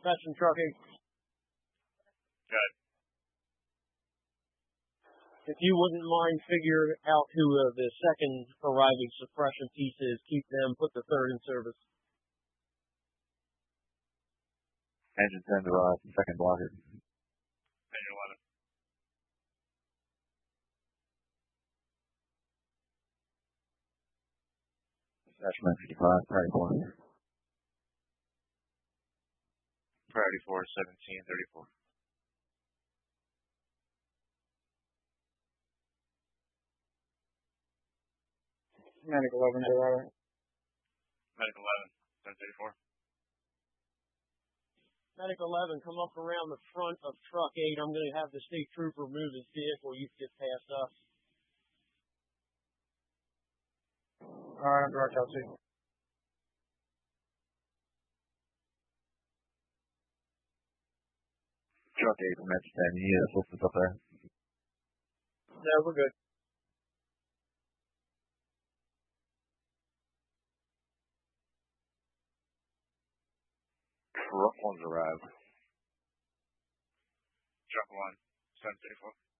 Dispatching truck 8. Got it. If you wouldn't mind figuring out who the second arriving suppression piece is, keep them, put the third in service. Engine 10 arrived, second blocker. Engine 11. Dispatchman 55, priority 4. Priority 4, 1734. Medic 11 to arrive. Medic 11, 1034. Medic 11, come up around the front of truck 8. I'm going to have the state trooper move his vehicle. You can get past us. All right, I'm direct out to you. Truck 8 from Engine 10, you need assistance up there? No, we're good. Truck 1's arrived. Truck 1, 1034.